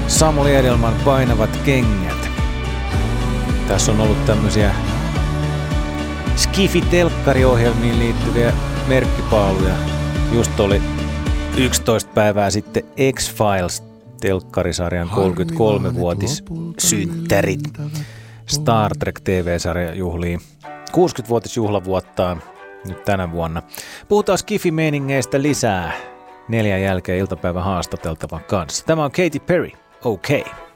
Samuli Edelman Painavat kengät. Tässä on ollut tämmöisiä Skifi-telkkariohjelmiin liittyviä merkkipaaluja. Just oli 11 päivää sitten X-Files telkkarisarjan 33-vuotissynttärit. Star Trek TV-sarja juhlii 60-vuotisjuhlavuottaan nyt tänä vuonna. Puhutaan Skifi-meiningeistä lisää 4 jälkeen iltapäivän haastateltavan kanssa. Tämä on Katy Perry. Okay.